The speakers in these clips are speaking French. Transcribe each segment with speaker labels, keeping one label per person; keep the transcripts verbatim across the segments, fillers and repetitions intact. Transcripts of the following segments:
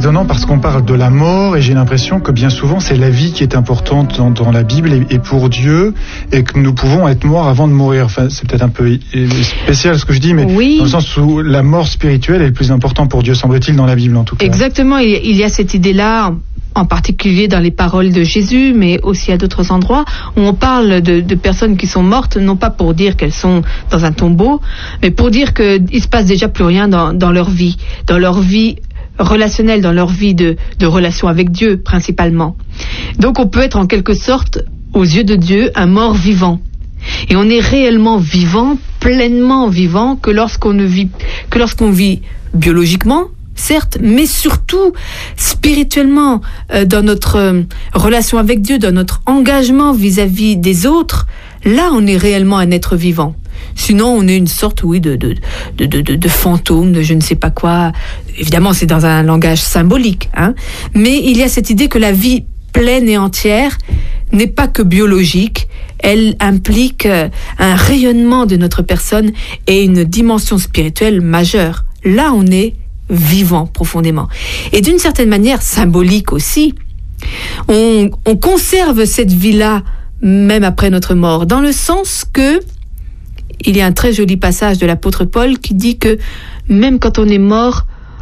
Speaker 1: étonnant parce qu'on parle de la mort et j'ai l'impression que bien souvent c'est la vie qui est importante dans, dans la Bible et, et pour Dieu, et que nous pouvons être morts avant de mourir. Enfin, c'est peut-être un peu spécial ce que je dis, mais
Speaker 2: oui.
Speaker 1: Dans le sens où la mort spirituelle est le plus important pour Dieu, semble-t-il, dans la Bible en tout cas.
Speaker 2: Exactement, il y a cette idée-là, en particulier dans les paroles de Jésus, mais aussi à d'autres endroits, où on parle de, de personnes qui sont mortes, non pas pour dire qu'elles sont dans un tombeau, mais pour dire qu'il se passe déjà plus rien dans, dans leur vie, dans leur vie relationnelle, dans leur vie de, de relation avec Dieu, principalement. Donc on peut être en quelque sorte, aux yeux de Dieu, un mort vivant. Et on est réellement vivant, pleinement vivant, que lorsqu'on ne vit, que lorsqu'on vit biologiquement, certes, mais surtout spirituellement, euh, dans notre euh, relation avec Dieu, dans notre engagement vis-à-vis des autres. Là, on est réellement un être vivant. Sinon, on est une sorte, oui, de, de, de, de, de, de fantôme, de je ne sais pas quoi. Évidemment, c'est dans un langage symbolique, hein. Mais il y a cette idée que la vie pleine et entière n'est pas que biologique. Elle implique un rayonnement de notre personne et une dimension spirituelle majeure. Là, on est vivant profondément. Et d'une certaine manière, symbolique aussi, on, on conserve cette vie-là même après notre mort, dans le sens que il y a un très joli passage de l'apôtre Paul qui dit que même quand on est mort,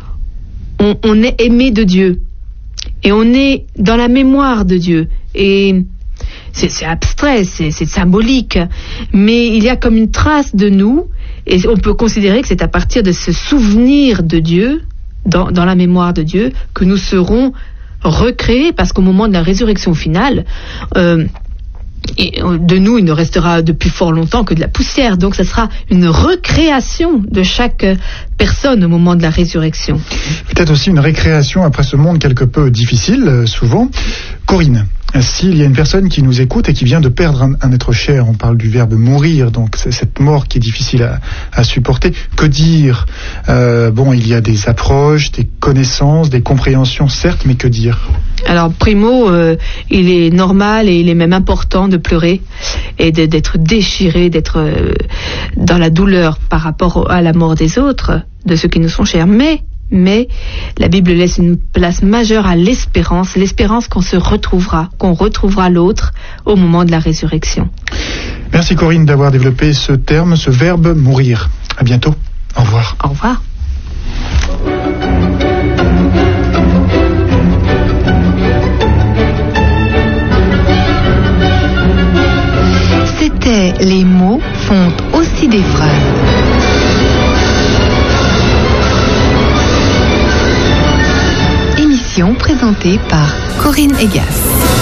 Speaker 2: on, on est aimé de Dieu. Et on est dans la mémoire de Dieu. Et c'est, c'est abstrait, c'est, c'est symbolique. Mais il y a comme une trace de nous. Et on peut considérer que c'est à partir de ce souvenir de Dieu, dans, dans la mémoire de Dieu, que nous serons recréés. Parce qu'au moment de la résurrection finale, euh, et de nous, il ne restera depuis fort longtemps que de la poussière. Donc, ça sera une recréation de chaque personne au moment de la résurrection.
Speaker 1: Peut-être aussi une récréation après ce monde quelque peu difficile, souvent. Corinne, s'il y a une personne qui nous écoute et qui vient de perdre un, un être cher, on parle du verbe mourir, donc c'est cette mort qui est difficile à, à supporter. Que dire ? euh, Bon, il y a des approches, des connaissances, des compréhensions, certes, mais que dire ?
Speaker 2: Alors, primo, euh, il est normal et il est même important de pleurer et de, d'être déchiré, d'être euh, dans la douleur par rapport à la mort des autres, de ceux qui nous sont chers. Mais, mais la Bible laisse une place majeure à l'espérance, l'espérance qu'on se retrouvera, qu'on retrouvera l'autre au moment de la résurrection.
Speaker 1: Merci Corinne d'avoir développé ce terme, ce verbe mourir. À bientôt. Au revoir.
Speaker 2: Au revoir.
Speaker 3: C'était Les mots font aussi des phrases. Émission présentée par Corinne Egas.